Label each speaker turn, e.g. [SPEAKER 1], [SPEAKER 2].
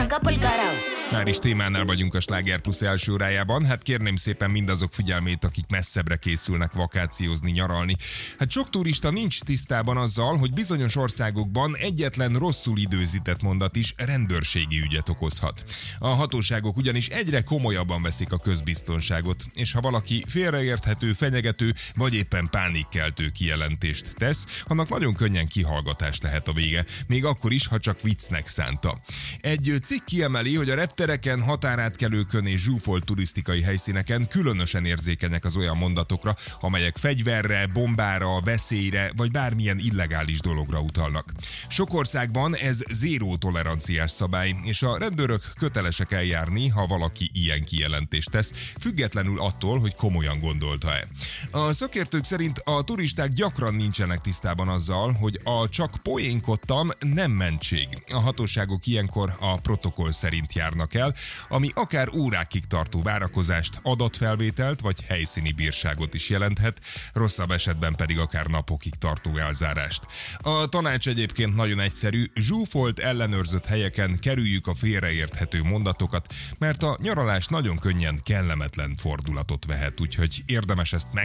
[SPEAKER 1] arranca pa'l garao.
[SPEAKER 2] Már is témánál vagyunk a Sláger Plus első órájában. Hát kérném szépen mindazok figyelmét, akik messzebbre készülnek vakációzni, nyaralni. Hát sok turista nincs tisztában azzal, hogy bizonyos országokban egyetlen rosszul időzített mondat is rendőrségi ügyet okozhat. A hatóságok ugyanis egyre komolyabban veszik a közbiztonságot, és ha valaki félreérthető, fenyegető vagy éppen pánikkeltő kijelentést tesz, annak nagyon könnyen kihallgatás lehet a vége, még akkor is, ha csak viccnek szánta. Egy cikk kiemeli, hogy a reptereken, határátkelőkön és zsúfolt turisztikai helyszíneken különösen érzékenyek az olyan mondatokra, amelyek fegyverre, bombára, veszélyre vagy bármilyen illegális dologra utalnak. Sok országban ez zéró toleranciás szabály, és a rendőrök kötelesek eljárni, ha valaki ilyen kijelentést tesz, függetlenül attól, hogy komolyan gondolta-e. A szakértők szerint a turisták gyakran nincsenek tisztában azzal, hogy a csak poénkodtam nem mentség. A hatóságok ilyenkor a protokoll szerint járnak el, ami akár órákig tartó várakozást, adatfelvételt vagy helyszíni bírságot is jelenthet, rosszabb esetben pedig akár napokig tartó elzárást. A tanács egyébként nagyon egyszerű, zsúfolt, ellenőrzött helyeken kerüljük a félreérthető mondatokat, mert a nyaralás nagyon könnyen kellemetlen fordulatot vehet, úgyhogy érdemes ezt